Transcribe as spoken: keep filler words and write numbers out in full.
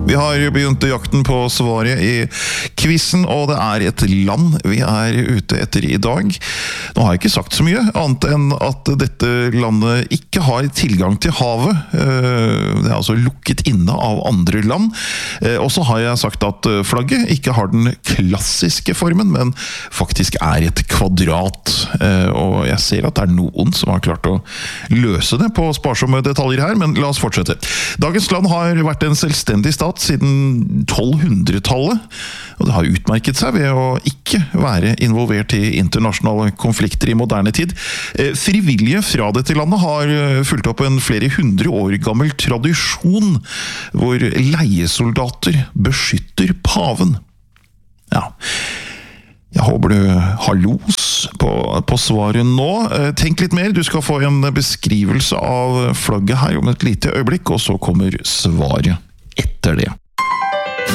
Vi har begynt jakten på svaret i quizen, og det er et land vi er ute etter i dag. Nå har jeg ikke sagt så mye, annet enn at dette landet ikke har tilgang til havet. Det er altså lukket inne av andre land. Og så har jeg sagt at flagget ikke har den klassiske formen, men faktisk er et kvadrat. Og jeg ser at det er noen som har klart å løse det på sparsomme detaljer her, men la oss fortsette. Dagens land har vært en selvstendig stat siden tolvhundretallet, og det har utmerket seg ved å ikke være involvert i internasjonale konflikter i moderne tid. Frivillige fra dette landet har fulgt opp en flere hundre år gammel tradisjon hvor leiesoldater beskytter paven. Ja, jeg håper du har los på, på svaret nå. Tenk litt mer, du skal få en beskrivelse av flagget her om et lite øyeblikk, og så kommer svaret etter det.